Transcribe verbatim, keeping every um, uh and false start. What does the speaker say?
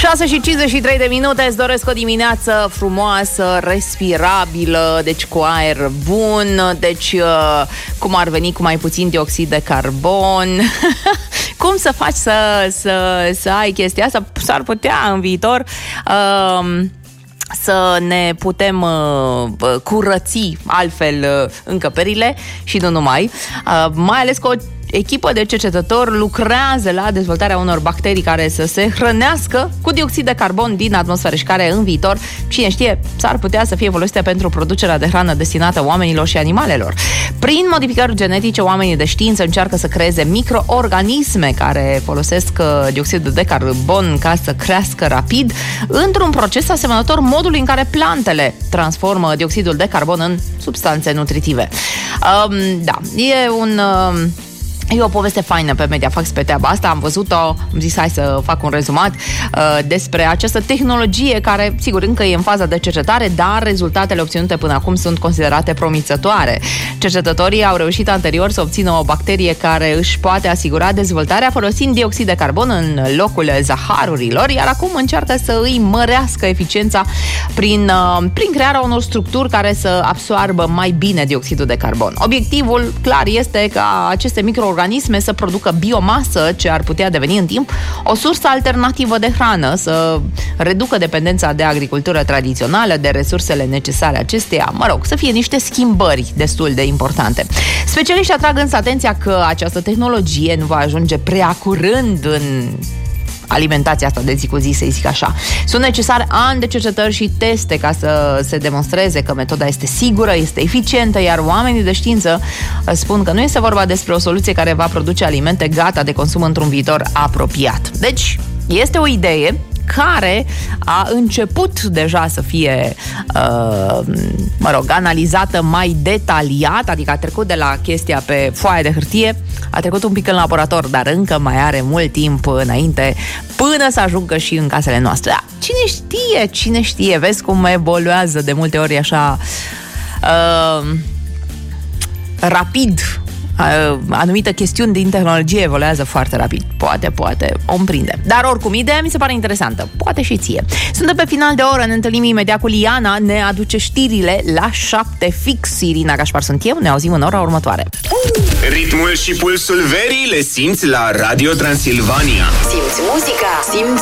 șase și cincizeci și trei de minute. Îți doresc o dimineață frumoasă, respirabilă, deci cu aer bun, deci cum ar veni cu mai puțin dioxid de carbon. Cum să faci să, să, să ai chestia asta? S-ar putea în viitor uh, să ne putem uh, curăți altfel uh, încăperile și nu numai, uh, mai ales că o echipă de cercetători lucrează la dezvoltarea unor bacterii care să se hrănească cu dioxid de carbon din atmosferă și care în viitor, cine știe, s-ar putea să fie folosite pentru producerea de hrană destinată oamenilor și animalelor. Prin modificări genetice, oamenii de știință încearcă să creeze microorganisme care folosesc dioxidul de carbon ca să crească rapid într-un proces asemănător modului în care plantele transformă dioxidul de carbon în substanțe nutritive. Um, da, e un... Um, E o poveste faină pe Mediafax pe treaba asta. Am văzut-o, am zis hai să fac un rezumat uh, despre această tehnologie care, sigur, încă e în faza de cercetare, dar rezultatele obținute până acum sunt considerate promițătoare. Cercetătorii au reușit anterior să obțină o bacterie care își poate asigura dezvoltarea folosind dioxid de carbon în locul zaharurilor, iar acum încearcă să îi mărească eficiența prin, uh, prin crearea unor structuri care să absoarbă mai bine dioxidul de carbon. Obiectivul, clar, este ca aceste micro organisme să producă biomasă ce ar putea deveni în timp o sursă alternativă de hrană, să reducă dependența de agricultură tradițională, de resursele necesare acesteia, mă rog, să fie niște schimbări destul de importante. Specialiștii atrag însă atenția că această tehnologie nu va ajunge prea curând în alimentația asta de zi cu zi, să-i zic așa. Sunt necesari ani de cercetări și teste ca să se demonstreze că metoda este sigură, este eficientă, iar oamenii de știință spun că nu este vorba despre o soluție care va produce alimente gata de consum într-un viitor apropiat. Deci, este o idee care a început deja să fie uh, mă rog, analizată mai detaliat, adică a trecut de la chestia pe foaie de hârtie, a trecut un pic în laborator, dar încă mai are mult timp înainte până să ajungă și în casele noastre. Da, cine știe, cine știe, vezi cum evoluează de multe ori așa uh, rapid. Anumite chestiuni din tehnologie evoluează foarte rapid. Poate, poate, o împrinde. Dar oricum, ideea mi se pare interesantă. Poate și ție. Suntem pe final de oră, ne întâlnim imediat cu Liana, ne aduce știrile la șapte fix. Irina Gașpar sunt eu, ne auzim în ora următoare. Ritmul și pulsul verii le simți la Radio Transilvania. Simți muzica, simți